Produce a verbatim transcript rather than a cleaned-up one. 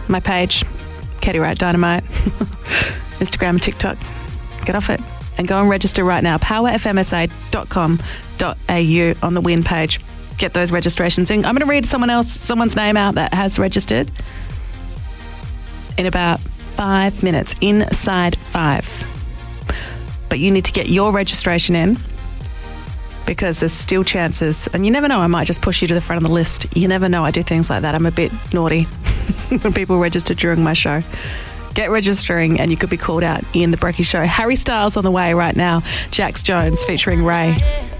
my page, Katie Wright Dynamite, Instagram and TikTok. Get off it and go and register right now. power f m s a dot com dot a u on the win page. Get those registrations in. I'm going to read someone else, someone's name out that has registered in about five minutes, inside five. But you need to get your registration in because there's still chances. And you never know, I might just push you to the front of the list. You never know, I do things like that. I'm a bit naughty when people register during my show. Get registering and you could be called out in the Brekkie Show. Harry Styles on the way right now. Jax Jones featuring Ray.